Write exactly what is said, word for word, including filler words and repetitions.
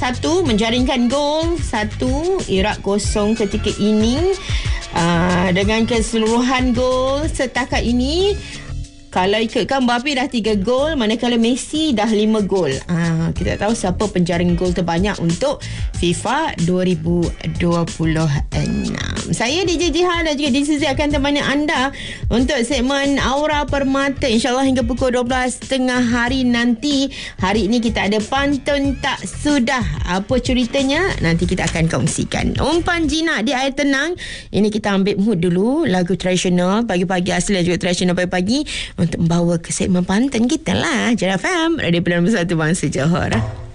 satu menjaringkan gol, satu Iraq kosong ketika ini. Uh, dengan keseluruhan gol setakat ini, kalau ikutkan Mbappe dah tiga gol, manakala Messi dah lima gol. Ah, kita tahu siapa penjaring gol terbanyak untuk FIFA dua ribu dua puluh enam. Saya D J Jihan dan juga D C Z akan temani anda untuk segmen Aura Permata, InsyaAllah hingga pukul dua belas tiga puluh hari nanti. Hari ini kita ada pantun tak sudah. Apa ceritanya? Nanti kita akan kongsikan. Umpan jinak di air tenang. Ini kita ambil mood dulu. Lagu tradisional pagi-pagi asli dan juga tradisional pagi-pagi untuk membawa ke segmen pantun kita lah. J F M, Radio Pilihan Bersatu Bangsa Johor.